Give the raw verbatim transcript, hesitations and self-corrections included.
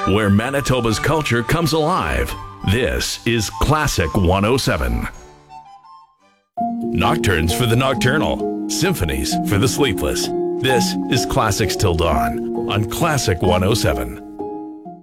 where Manitoba's culture comes alive. This is Classic one oh seven. Nocturnes for the nocturnal, symphonies for the sleepless. This is Classics Till Dawn on Classic one oh seven.